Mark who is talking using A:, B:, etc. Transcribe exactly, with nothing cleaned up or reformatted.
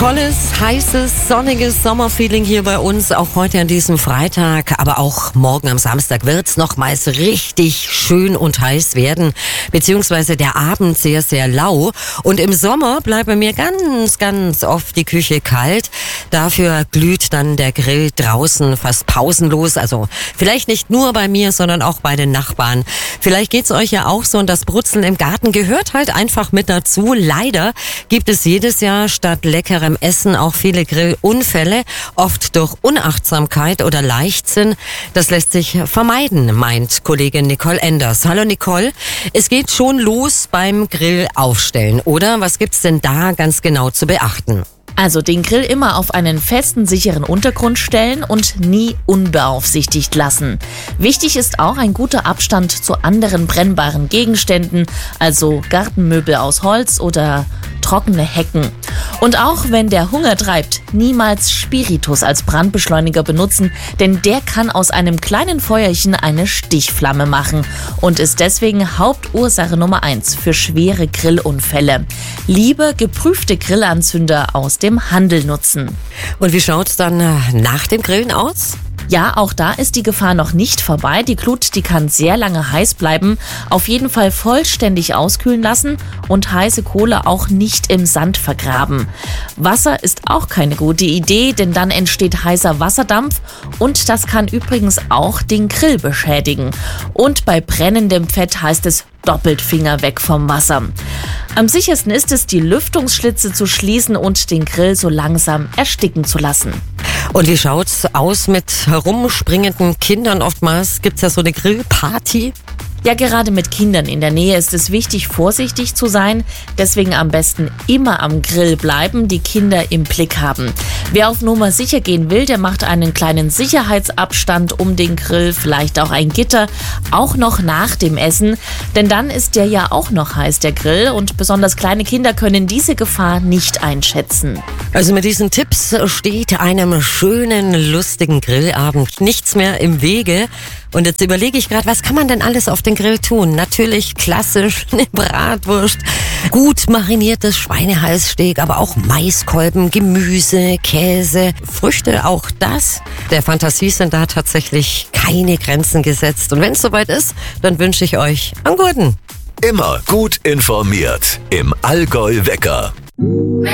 A: Tolles, heißes, sonniges Sommerfeeling hier bei uns, auch heute an diesem Freitag, aber auch morgen am Samstag wird's nochmals richtig schön und heiß werden, beziehungsweise der Abend sehr, sehr lau. Und im Sommer bleibt bei mir ganz, ganz oft die Küche kalt. Dafür glüht dann der Grill draußen fast pausenlos, also vielleicht nicht nur bei mir, sondern auch bei den Nachbarn. Vielleicht geht's euch ja auch so und das Brutzeln im Garten gehört halt einfach mit dazu. Leider gibt es jedes Jahr statt leckerem Essen auch viele Grillunfälle, oft durch Unachtsamkeit oder Leichtsinn. Das lässt sich vermeiden, meint Kollegin Nicole Enders. Hallo Nicole, es geht schon los beim Grillaufstellen, oder? Was gibt's denn da ganz genau zu beachten?
B: Also den Grill immer auf einen festen, sicheren Untergrund stellen und nie unbeaufsichtigt lassen. Wichtig ist auch ein guter Abstand zu anderen brennbaren Gegenständen, also Gartenmöbel aus Holz oder trockene Hecken. Und auch wenn der Hunger treibt, niemals Spiritus als Brandbeschleuniger benutzen, denn der kann aus einem kleinen Feuerchen eine Stichflamme machen und ist deswegen Hauptursache Nummer eins für schwere Grillunfälle. Lieber geprüfte Grillanzünder aus dem Handel nutzen.
A: Und wie schaut's dann nach dem Grillen aus?
B: Ja, auch da ist die Gefahr noch nicht vorbei. Die Glut, die kann sehr lange heiß bleiben. Auf jeden Fall vollständig auskühlen lassen und heiße Kohle auch nicht im Sand vergraben. Wasser ist auch keine gute Idee, denn dann entsteht heißer Wasserdampf und das kann übrigens auch den Grill beschädigen. Und bei brennendem Fett heißt es doppelt Finger weg vom Wasser. Am sichersten ist es, die Lüftungsschlitze zu schließen und den Grill so langsam ersticken zu lassen.
A: Und wie schaut's aus mit herumspringenden Kindern? Oftmals gibt's ja so eine Grillparty.
B: Ja, gerade mit Kindern in der Nähe ist es wichtig, vorsichtig zu sein. Deswegen am besten immer am Grill bleiben, die Kinder im Blick haben. Wer auf Nummer sicher gehen will, der macht einen kleinen Sicherheitsabstand um den Grill, vielleicht auch ein Gitter, auch noch nach dem Essen. Denn dann ist der ja auch noch heiß, der Grill. Und besonders kleine Kinder können diese Gefahr nicht einschätzen.
A: Also mit diesen Tipps steht einem schönen, lustigen Grillabend nichts mehr im Wege. Und jetzt überlege ich gerade, was kann man denn alles auf den Grill tun? Natürlich klassisch eine Bratwurst, gut mariniertes Schweinehalssteak, aber auch Maiskolben, Gemüse, Käse, Früchte, auch das. Der Fantasie sind da tatsächlich keine Grenzen gesetzt. Und wenn es soweit ist, dann wünsche ich euch einen guten.
C: Immer gut informiert im Allgäu Wecker.